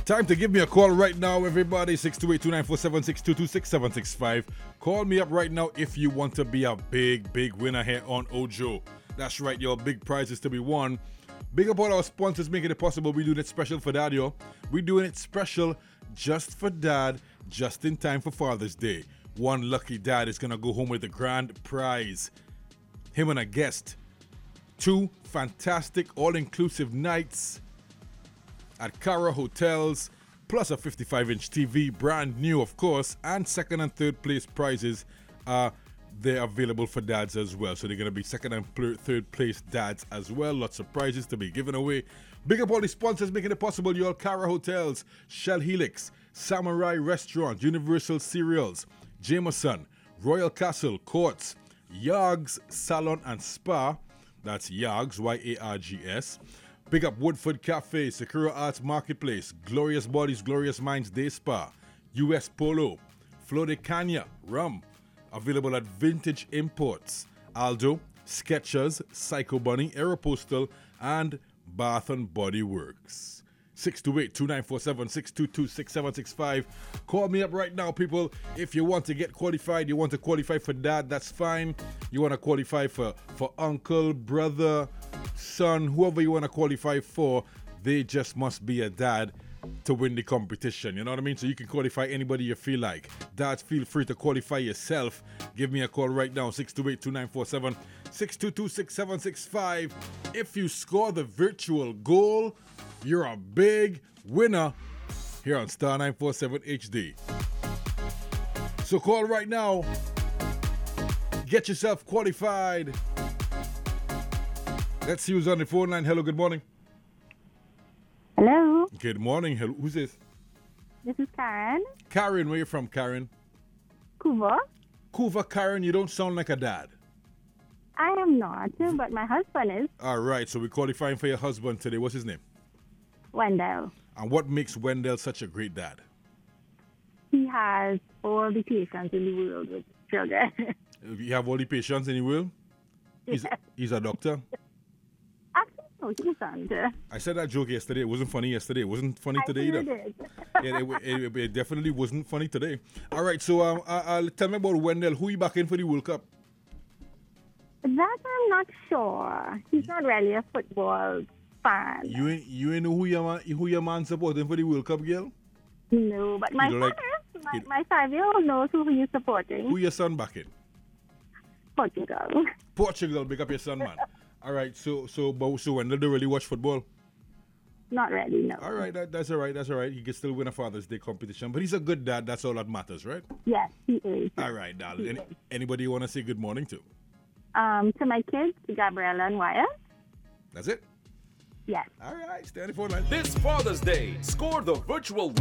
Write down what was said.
Time to give me a call right now, everybody. 628-2947-622-6765. Call me up right now if you want to be a big winner here on Ojo. That's right, your big prizes to be won. Big up all our sponsors making it possible. We're doing it special for Dad, yo. We're doing it special just for Dad, just in time for Father's Day. One lucky dad is going to go home with the grand prize. Him and a guest. 2 fantastic all-inclusive nights at Cara Hotels, plus a 55-inch TV, brand new, of course, and second and third place prizes. They're available for dads as well. So they're going to be second and third place dads as well. Lots of prizes to be given away. Big up all the sponsors making it possible. Your Cara Hotels, Shell Helix, Samurai Restaurant, Universal Cereals, Jameson, Royal Castle, Courts, Yargs Salon and Spa. That's Yargs, Y-A-R-G-S. Big up Woodford Cafe, Sakura Arts Marketplace, Glorious Bodies, Glorious Minds Day Spa, US Polo, Flor de Cana, Rum, available at Vintage Imports, Aldo, Skechers, Psycho Bunny, Aeropostale, and Bath and Body Works. 628-2947-622-6765. Call me up right now, people. If you want to get qualified, you want to qualify for dad, that's fine. You want to qualify for uncle, brother, son, whoever you want to qualify for, they just must be a dad to win the competition. You know what I mean? So you can qualify anybody you feel like. Dads, feel free to qualify yourself. Give me a call right now, 628-2947-622-6765. If you score the virtual goal, you're a big winner here on Star 947 HD. So call right now. Get yourself qualified. Let's see who's on the phone line. Hello, good morning. Hello. Good morning. Hello. Who's this? This is Karen. Karen, where you from, Karen? Kuva. Kuva, Karen, you don't sound like a dad. I am not, but my husband is. All right, so we're qualifying for your husband today. What's his name? Wendell. And what makes Wendell such a great dad? He has all the patience in the world with children. You have all the patience in the world? He's a doctor? Actually, no, he isn't. I said that joke yesterday. It wasn't funny yesterday. It wasn't funny today either. It definitely wasn't funny today. All right, so tell me about Wendell. Who you back in for the World Cup? That I'm not sure. He's not really a football fan. You ain't know who your man supporting for the World Cup, girl? No, but my son is. My 5-year-old knows who he is supporting. Who your son back in? Portugal. Portugal, pick up your son, man. All right, so Wendell don't really watch football? Not really, no. All right, that's all right. That's all right. He can still win a Father's Day competition, but he's a good dad. That's all that matters, right? Yes, he is. All right, darling. Anybody you want to say good morning to? To my kids, Gabriella and Wyatt. That's it? Yes. All right, stay on the phone line. This Father's Day, score the virtual